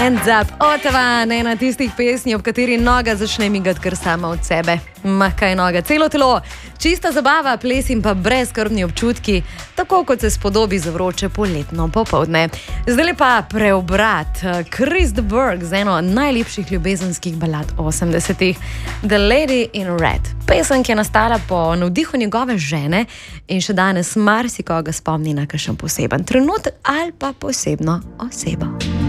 Hands up, Ottawa, ena tistih pesmi, ob kateri noga začne migati kar sama od sebe. Kaj noga, celo telo, čista zabava, ples in pa brezskrbni občutki, tako kot se spodobi za vroče poletno popoldne. Zdaj pa preobrat, Chris de Burgh z eno najlepših ljubezenskih balad 80-ih, The Lady in Red. Pesem, ki je nastala po navdihu njegove žene in še danes marsikoga spomni na kakšen poseben trenutek ali pa posebno osebo.